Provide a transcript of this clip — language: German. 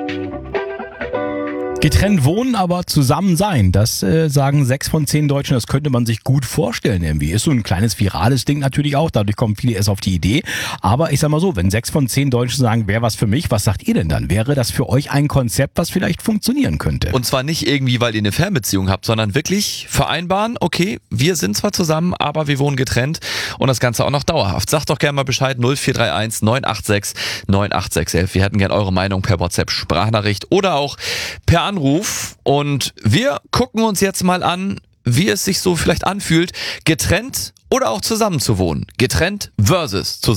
Getrennt wohnen, aber zusammen sein. Das sagen 6 von 10 Deutschen. Das könnte man sich gut vorstellen irgendwie. Ist so ein kleines virales Ding natürlich auch. Dadurch kommen viele erst auf die Idee. Aber ich sag mal so, wenn 6 von 10 Deutschen sagen, wäre was für mich, was sagt ihr denn dann? Wäre das für euch ein Konzept, was vielleicht funktionieren könnte? Und zwar nicht irgendwie, weil ihr eine Fernbeziehung habt, sondern wirklich vereinbaren, okay, wir sind zwar zusammen, aber wir wohnen getrennt und das Ganze auch noch dauerhaft. Sagt doch gerne mal Bescheid, 0431 986 98611. Wir hätten gerne eure Meinung per WhatsApp-Sprachnachricht oder auch per Anruf. Und wir gucken uns jetzt mal an, wie es sich so vielleicht anfühlt, getrennt oder auch zusammen zu wohnen. Getrennt versus zusammen.